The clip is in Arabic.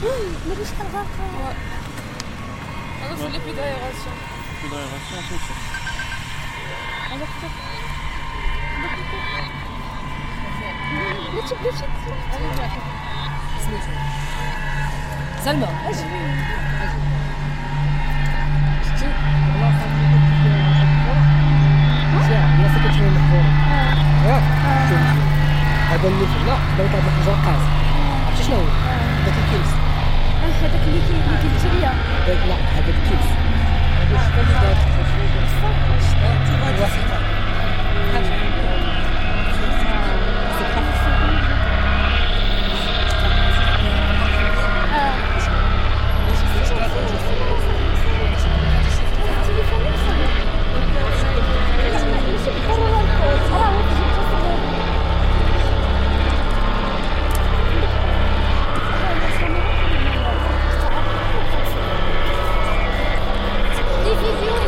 مانيش غارقة. انا في لي دايراسيون توصل. بلاتي سلمى اجي شتي بلاصه اللي كنت فيها ساعه بلاصه كنت فيها الفور ياك هذا اللي لا بغيت هاد الحجر قاس عرفتي شنو هو داك الكيس هذاك اللي قلتي لي داك لا هذا الكيس هذا الشكل اللي دار les vidéos